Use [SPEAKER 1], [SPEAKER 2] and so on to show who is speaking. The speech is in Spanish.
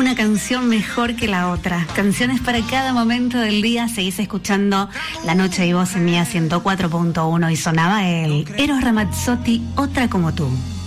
[SPEAKER 1] una canción mejor que la otra. Canciones para cada momento del día. Seguís escuchando La Noche y Vos en Mía 104.1 y sonaba el Eros Ramazzotti, Otra como tú.